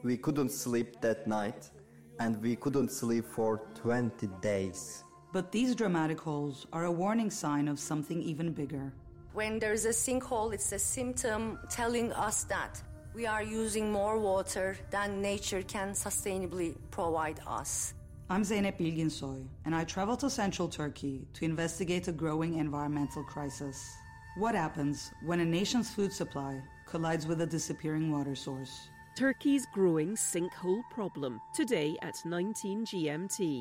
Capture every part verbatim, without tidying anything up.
we couldn't sleep that night, and we couldn't sleep for twenty days. But these dramatic holes are a warning sign of something even bigger. When there's a sinkhole, it's a symptom telling us that we are using more water than nature can sustainably provide us. I'm Zeynep Bilginsoy, and I travel to central Turkey to investigate a growing environmental crisis. What happens when a nation's food supply collides with a disappearing water source? Turkey's growing sinkhole problem, today at nineteen G M T.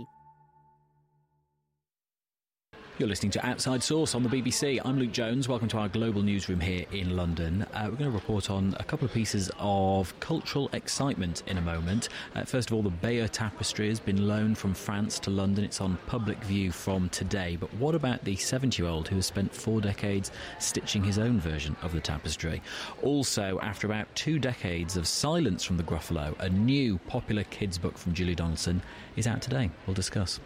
You're listening to Outside Source on the B B C. I'm Luke Jones. Welcome to our global newsroom here in London. Uh, we're going to report on a couple of pieces of cultural excitement in a moment. Uh, first of all, the Bayeux Tapestry has been loaned from France to London. It's on public view from today. But what about the seventy-year-old who has spent four decades stitching his own version of the tapestry? Also, after about two decades of silence from the Gruffalo, a new popular kids' book from Julie Donaldson is out today. We'll discuss.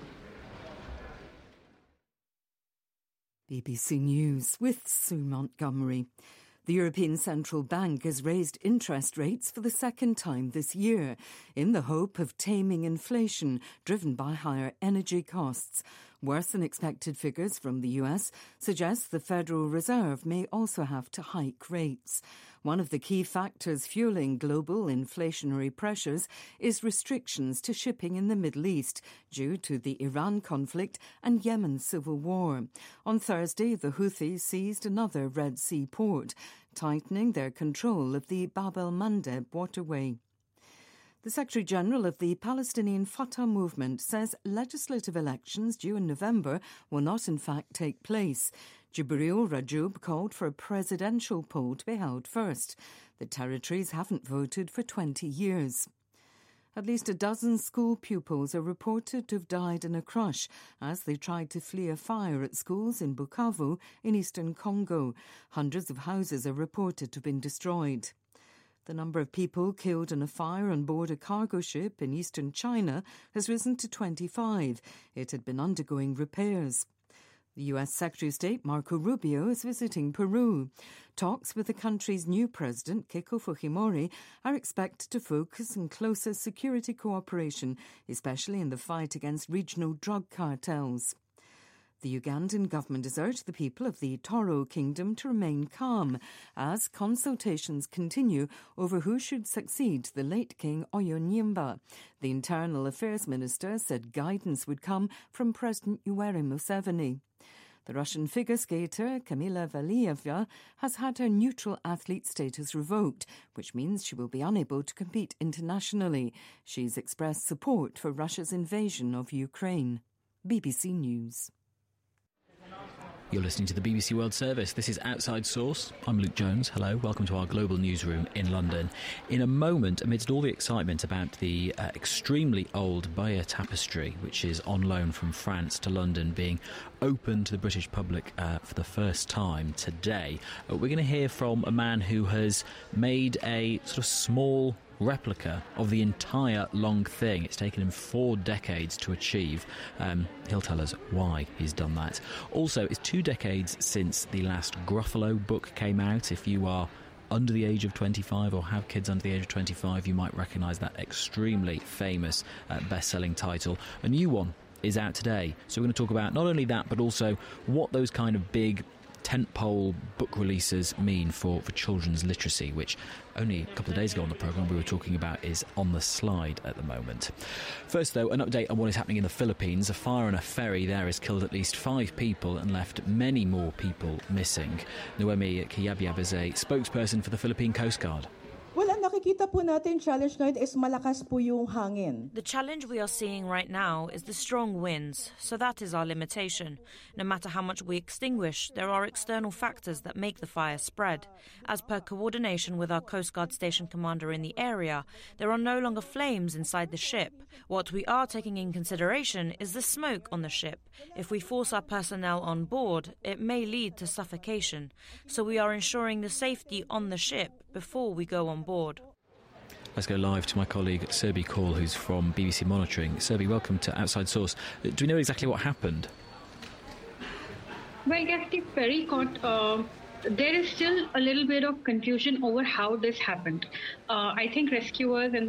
B B C News with Sue Montgomery. The European Central Bank has raised interest rates for the second time this year in the hope of taming inflation driven by higher energy costs. Worse than expected figures from the U S suggest the Federal Reserve may also have to hike rates. One of the key factors fueling global inflationary pressures is restrictions to shipping in the Middle East due to the Iran conflict and Yemen civil war. On Thursday, the Houthis seized another Red Sea port, tightening their control of the Bab el-Mandeb waterway. The Secretary-General of the Palestinian Fatah movement says legislative elections due in November will not in fact take place. Jibril Rajoub called for a presidential poll to be held first. The territories haven't voted for twenty years. At least a dozen school pupils are reported to have died in a crush as they tried to flee a fire at schools in Bukavu in eastern Congo. Hundreds of houses are reported to have been destroyed. The number of people killed in a fire on board a cargo ship in eastern China has risen to twenty-five. It had been undergoing repairs. The U S Secretary of State Marco Rubio is visiting Peru. Talks with the country's new president, Keiko Fujimori, are expected to focus on closer security cooperation, especially in the fight against regional drug cartels. The Ugandan government has urged the people of the Toro Kingdom to remain calm as consultations continue over who should succeed the late King Oyonyimba. The Internal Affairs Minister said guidance would come from President Yoweri Museveni. The Russian figure skater Kamila Valieva has had her neutral athlete status revoked, which means she will be unable to compete internationally. She's expressed support for Russia's invasion of Ukraine. B B C News. You're listening to the B B C World Service. This is Outside Source. I'm Luke Jones. Hello. Welcome to our global newsroom in London. In a moment, amidst all the excitement about the uh, extremely old Bayeux Tapestry, which is on loan from France to London, being open to the British public uh, for the first time today, uh, we're going to hear from a man who has made a sort of small replica of the entire long thing. It's taken him four decades to achieve. Um, he'll tell us why he's done that. Also, it's two decades since the last Gruffalo book came out. If you are under the age of twenty-five or have kids under the age of twenty-five, you might recognise that extremely famous uh, best-selling title. A new one is out today. So we're going to talk about not only that, but also what those kind of big tentpole book releases mean for, for children's literacy, which only a couple of days ago on the programme we were talking about is on the slide at the moment. First, though, an update on what is happening in the Philippines. A fire on a ferry there has killed at least five people and left many more people missing. Noemi Kiyabyab is a spokesperson for the Philippine Coast Guard. Well, ang nakikita po natin challenge ngayon is malakas po yung hangin. The challenge we are seeing right now is the strong winds, so that is our limitation. No matter how much we extinguish, there are external factors that make the fire spread. As per coordination with our Coast Guard station commander in the area, there are no longer flames inside the ship. What we are taking in consideration is the smoke on the ship. If we force our personnel on board, it may lead to suffocation. So we are ensuring the safety on the ship before we go on board. Let's go live to my colleague Serbi Call, who's from B B C Monitoring. Serbi, welcome to Outside Source. Do we know exactly what happened? Well, yes, the ferry caught. Uh, there is still a little bit of confusion over how this happened. Uh, I think rescuers and